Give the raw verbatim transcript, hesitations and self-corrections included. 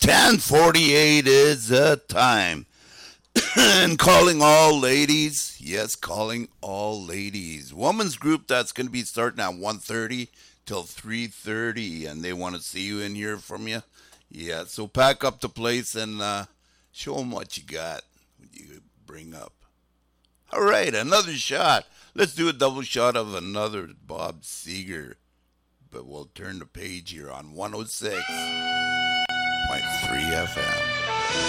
ten forty-eight is the time. And calling all ladies. Yes, calling all ladies. Women's group that's going to be starting at one thirty till three thirty. And they want to see you in here from you. Yeah, so pack up the place and uh, show them what you got. What you bring up. All right, another shot. Let's do a double shot of another Bob Seger. But we'll turn the page here on one oh six point three F M.